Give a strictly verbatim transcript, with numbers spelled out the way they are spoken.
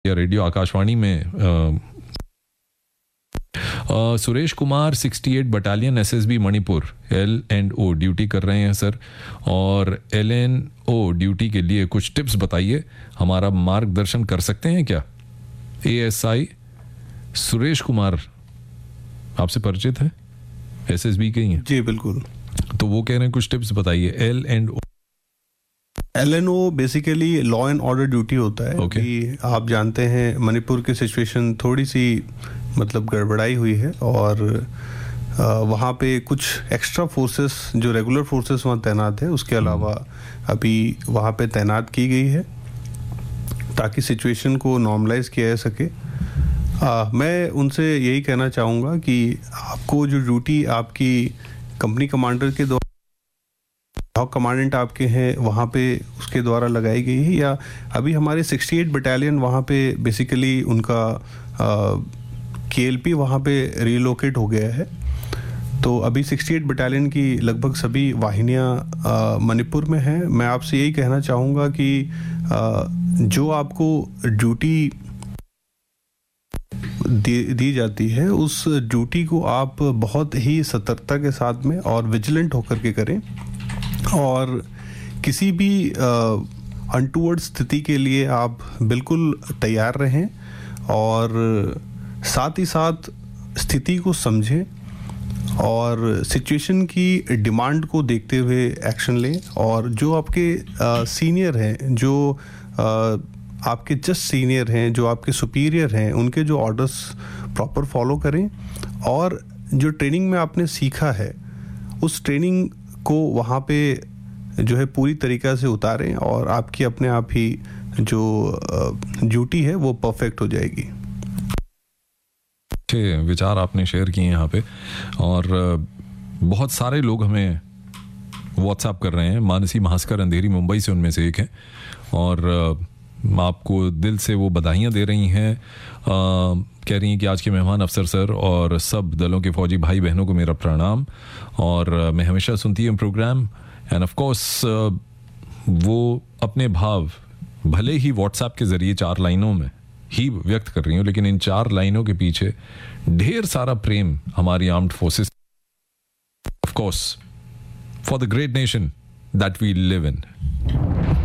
या रेडियो आकाशवाणी में आ, आ, सुरेश कुमार अड़सठ battalion SSB Manipur L and O duty कर रहे हैं सर, और एल एन ओ ड्यूटी के लिए कुछ टिप्स बताइए, हमारा मार्गदर्शन कर सकते हैं क्या? एएसआई सुरेश कुमार आपसे परिचित है, एसएसबी के ही हैं? जी बिल्कुल। तो वो कह रहे हैं कुछ टिप्स बताइए। L and O L N O basically law and order duty होता है। okay. कि आप जानते हैं मणिपुर की सिचुएशन थोड़ी सी मतलब गड़बड़ाई हुई है, और वहाँ पे कुछ एक्स्ट्रा फोर्सेस जो रेगुलर फोर्सेस वहाँ तैनात है उसके अलावा अभी वहाँ पे तैनात की गई है ताकि सिचुएशन को नॉर्मलाइज किया जा सके। आ, मैं उनसे यही कहना चाहूँगा कि आपको जो ड्यूटी आपकी कंपनी कमांडर के द्वारा, कमांडेंट आपके हैं वहाँ पे उसके द्वारा लगाई गई है, या अभी हमारे अड़सठ बटालियन वहाँ पे बेसिकली उनका केएलपी वहाँ पे रिलोकेट हो गया है। तो अभी अड़सठ बटालियन की लगभग सभी वाहिनियाँ मणिपुर में हैं। मैं आपसे यही कहना चाहूँगा कि आ, जो आपको ड्यूटी दी, दी जाती है उस ड्यूटी को आप बहुत ही सतर्कता के साथ में और विजिलेंट होकर के करें, और किसी भी अनटूवर्ड स्थिति के लिए आप बिल्कुल तैयार रहें, और साथ ही साथ स्थिति को समझें और सिचुएशन की डिमांड को देखते हुए एक्शन लें, और जो आपके आ, सीनियर हैं, जो आ, आपके जस्ट सीनियर हैं, जो आपके सुपीरियर हैं, उनके जो ऑर्डर्स प्रॉपर फॉलो करें, और जो ट्रेनिंग में आपने सीखा है उस ट्रेनिंग को वहाँ पे जो है पूरी तरीक़ा से उतारें, और आपकी अपने आप ही जो ड्यूटी है वो परफेक्ट हो जाएगी। अच्छे विचार आपने शेयर किए यहाँ पे, और बहुत सारे लोग हमें व्हाट्सएप कर रहे हैं। मानसी महास्कर अंधेरी मुंबई से उनमें से एक हैं, और आपको दिल से वो बधाइयाँ दे रही हैं। कह रही हैं कि आज के मेहमान अफसर सर और सब दलों के फौजी भाई बहनों को मेरा प्रणाम, और मैं हमेशा सुनती हूँ प्रोग्राम, एंड ऑफ कोर्स वो अपने भाव भले ही व्हाट्सएप के ज़रिए चार लाइनों में ही व्यक्त कर रही हूँ, लेकिन इन चार लाइनों के पीछे ढेर सारा प्रेम हमारी armed forces, of course, for the great nation that we live in.